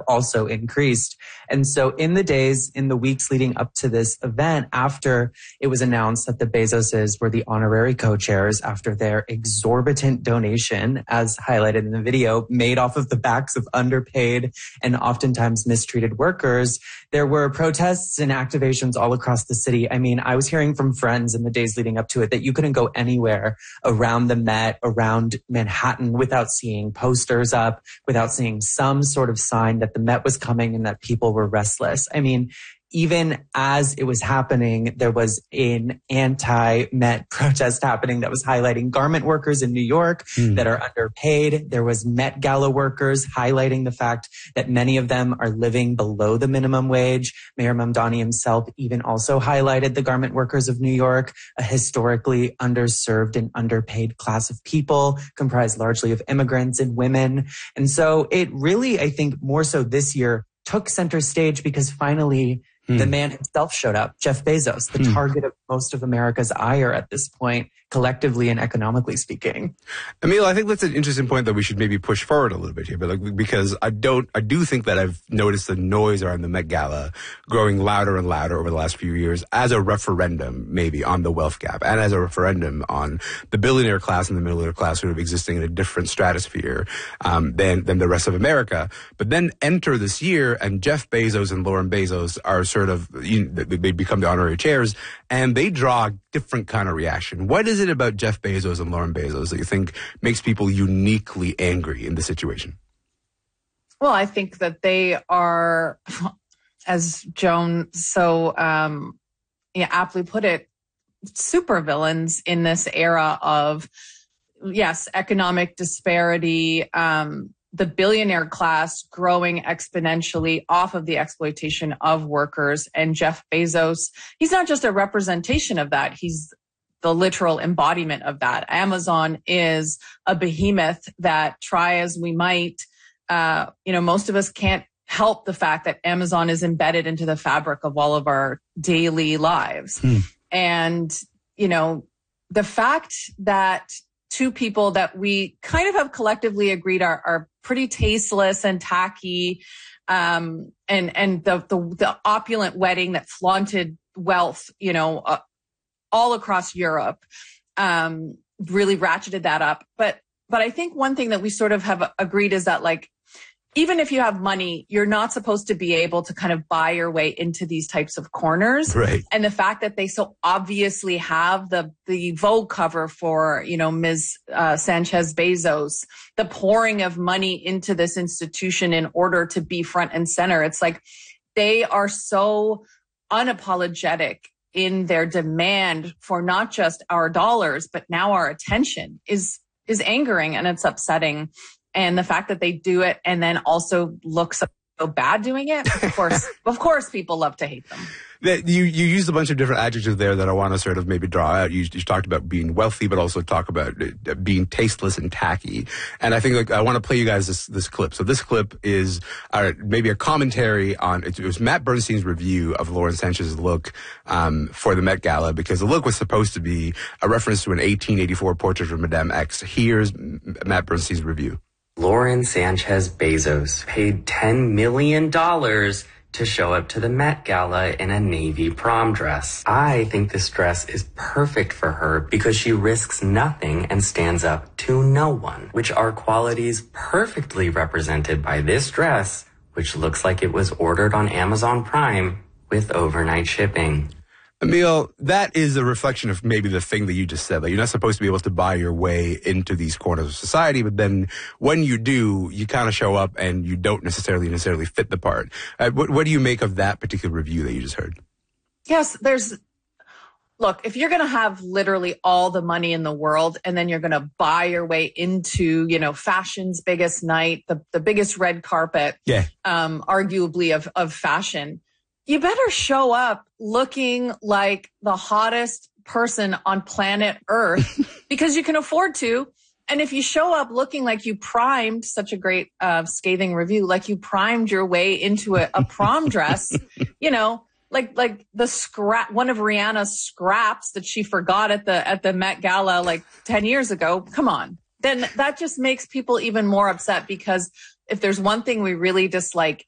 also increased. And so in the weeks leading up to this event, after it was announced that the Bezoses were the honorary co-chairs after their exorbitant donation, as highlighted in the video, made off of the backs of underpaid and oftentimes mistreated workers, there were protests and activations all across the city. I mean, I was hearing from friends in the days leading up to it that you couldn't go anywhere around the Met, around Manhattan, without seeing posters up, without seeing some sort of sign that the Met was coming and that people were restless. I mean, even as it was happening, there was an anti-Met protest happening that was highlighting garment workers in New York that are underpaid. There was Met Gala workers highlighting the fact that many of them are living below the minimum wage. Mayor Mamdani himself even also highlighted the garment workers of New York, a historically underserved and underpaid class of people comprised largely of immigrants and women. And so it really, I think, more so this year took center stage because finally the man himself showed up, Jeff Bezos, the target of most of America's ire at this point, collectively and economically speaking. Emil, I think that's an interesting point that we should maybe push forward a little bit here, but because I do think that I've noticed the noise around the Met Gala growing louder and louder over the last few years as a referendum maybe on the wealth gap and as a referendum on the billionaire class and the middle class sort of existing in a different stratosphere than the rest of America. But then enter this year and Jeff Bezos and Lauren Bezos are sort of, they become the honorary chairs and they draw a different kind of reaction. What is it about Jeff Bezos and Lauren Bezos that you think makes people uniquely angry in this situation? Well, I think that they are, as Joan so aptly put it, supervillains in this era of, yes, economic disparity, the billionaire class growing exponentially off of the exploitation of workers. And Jeff Bezos, he's not just a representation of that. He's the literal embodiment of that. Amazon is a behemoth that, try as we might, most of us can't help the fact that Amazon is embedded into the fabric of all of our daily lives. And, the fact that two people that we kind of have collectively agreed are pretty tasteless and tacky, and the opulent wedding that flaunted wealth, all across Europe, really ratcheted that up. But I think one thing that we sort of have agreed is that, like, even if you have money, you're not supposed to be able to kind of buy your way into these types of corners. Right. And the fact that they so obviously have the Vogue cover for, Ms. Sanchez Bezos, the pouring of money into this institution in order to be front and center. It's like they are so unapologetic in their demand for not just our dollars, but now our attention is angering and it's upsetting. And the fact that they do it and then also look so bad doing it, of course, people love to hate them. You used a bunch of different adjectives there that I want to sort of maybe draw out. You talked about being wealthy, but also talk about being tasteless and tacky. And I think I want to play you guys this clip. So this clip is maybe a commentary on, it was Matt Bernstein's review of Lauren Sanchez's look for the Met Gala, because the look was supposed to be a reference to an 1884 portrait of Madame X. Here's Matt Bernstein's review. Lauren Sanchez Bezos paid $10 million to show up to the Met Gala in a navy prom dress. I think this dress is perfect for her because she risks nothing and stands up to no one, which are qualities perfectly represented by this dress, which looks like it was ordered on Amazon Prime with overnight shipping. Emil, that is a reflection of maybe the thing that you just said. Like, you're not supposed to be able to buy your way into these corners of society, but then when you do, you kind of show up and you don't necessarily fit the part. What do you make of that particular review that you just heard? Yes, look, if you're going to have literally all the money in the world and then you're going to buy your way into, fashion's biggest night, the biggest red carpet, arguably of fashion, you better show up looking like the hottest person on planet Earth because you can afford to. And if you show up looking like you primed, such a great scathing review, like you primed your way into a prom dress, like the one of Rihanna's scraps that she forgot at the Met Gala like 10 years ago. Come on. Then that just makes people even more upset, because if there's one thing we really dislike